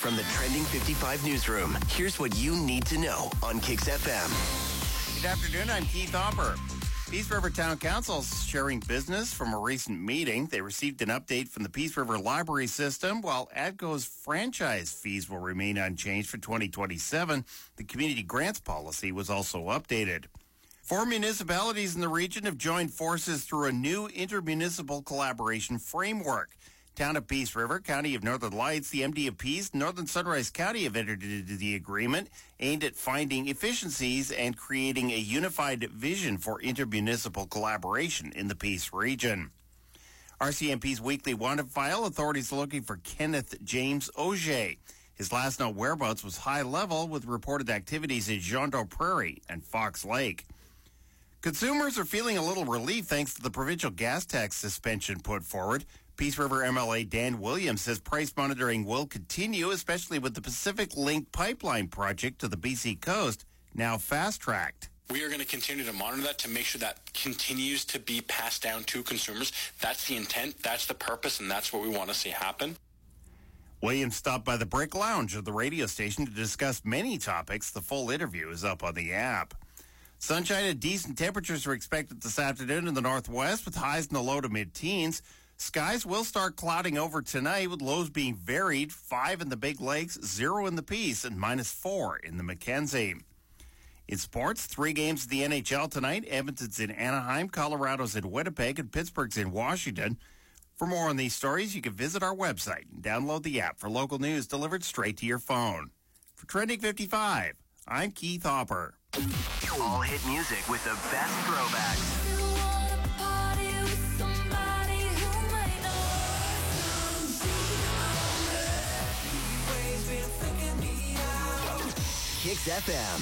From the Trending 55 newsroom, here's what you need to know on Kicks FM. Good afternoon, I'm Keith Hopper. Peace River Town Council is sharing business from a recent meeting. They received an update from the Peace River Library System. While ATCO's franchise fees will remain unchanged for 2027, the community grants policy was also updated. 4 municipalities in the region have joined forces through a new intermunicipal collaboration framework. Town of Peace River, County of Northern Lights, the MD of Peace, Northern Sunrise County have entered into the agreement aimed at finding efficiencies and creating a unified vision for intermunicipal collaboration in the Peace region. RCMP's weekly wanted file, authorities are looking for Kenneth James Auger. His last known whereabouts was high level with reported activities in Jondo Prairie and Fox Lake. Consumers are feeling a little relief thanks to the provincial gas tax suspension put forward. Peace River MLA Dan Williams says price monitoring will continue, especially with the Pacific Link pipeline project to the BC coast now fast-tracked. We are going to continue to monitor that to make sure that continues to be passed down to consumers. That's the intent, that's the purpose, and that's what we want to see happen. Williams stopped by the Brick Lounge of the radio station to discuss many topics. The full interview is up on the app. Sunshine and decent temperatures are expected this afternoon in the northwest with highs in the low to mid-teens. Skies will start clouding over tonight with lows being varied, 5 in the Big Lakes, 0 in the Peace, and -4 in the Mackenzie. In sports, 3 games of the NHL tonight. Edmonton's in Anaheim, Colorado's in Winnipeg, and Pittsburgh's in Washington. For more on these stories, you can visit our website and download the app for local news delivered straight to your phone. For Trending 55, I'm Keith Hopper. All hit music with the best throwbacks. Kicks FM.